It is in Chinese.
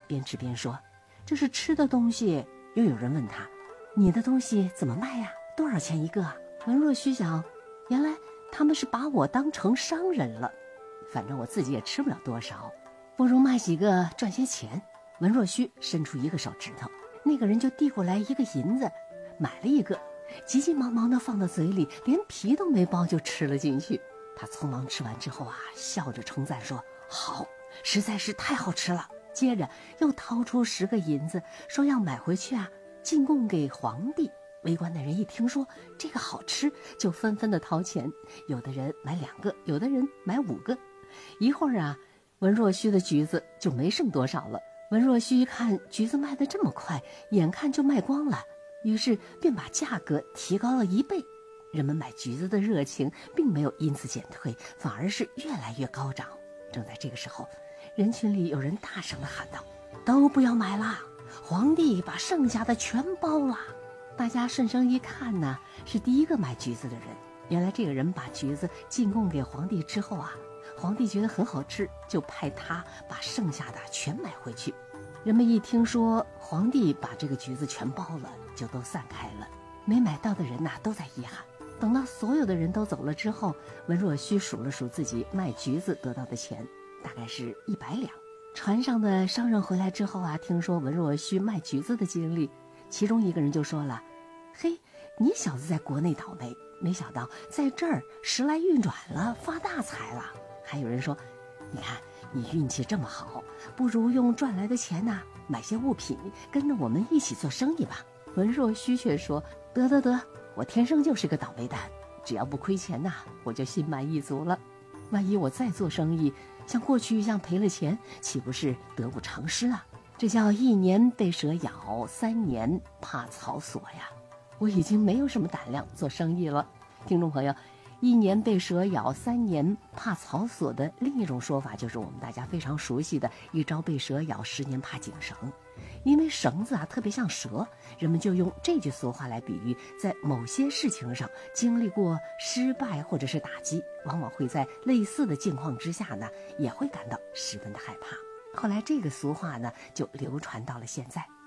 边吃边说：“这是吃的东西。”又有人问他：“你的东西怎么卖呀？多少钱一个啊？”文若虚想，原来他们是把我当成商人了，反正我自己也吃不了多少，不如卖几个赚些钱。文若虚伸出一个手指头，那个人就递过来一个银子，买了一个，急急忙忙地放到嘴里，连皮都没剥就吃了进去。他匆忙吃完之后啊，笑着称赞说：“好，实在是太好吃了。”接着又掏出10个银子，说要买回去啊，进贡给皇帝。围观的人一听说这个好吃，就纷纷的掏钱，有的人买2个，有的人买5个。一会儿啊，文若虚的橘子就没剩多少了。文若虚看橘子卖得这么快，眼看就卖光了，于是便把价格提高了1倍。人们买橘子的热情并没有因此减退，反而是越来越高涨。正在这个时候，人群里有人大声地喊道：“都不要买啦！皇帝把剩下的全包了！”大家顺声一看呢，是第一个买橘子的人。原来这个人把橘子进贡给皇帝之后啊，皇帝觉得很好吃，就派他把剩下的全买回去。人们一听说皇帝把这个橘子全包了，就都散开了。没买到的人呐，都在遗憾。等到所有的人都走了之后，文若虚数了数自己卖橘子得到的钱，大概是100两。船上的商人回来之后啊，听说文若虚卖橘子的经历，其中一个人就说了：“嘿，你小子在国内倒霉，没想到在这儿时来运转了，发大财了。”还有人说：“你看你运气这么好，不如用赚来的钱呐，买些物品，跟着我们一起做生意吧。”文若虚却说：“得，我天生就是个倒霉蛋，只要不亏钱呐，我就心满意足了。万一我再做生意，像过去一样赔了钱，岂不是得不偿失啊？这叫1年被蛇咬，3年怕草索呀！我已经没有什么胆量做生意了。”听众朋友，1年被蛇咬，3年怕草索的另一种说法，就是我们大家非常熟悉的“1朝被蛇咬，10年怕井绳”。因为绳子啊特别像蛇，人们就用这句俗话来比喻，在某些事情上经历过失败或者是打击，往往会在类似的境况之下呢，也会感到十分的害怕。后来这个俗话呢，就流传到了现在。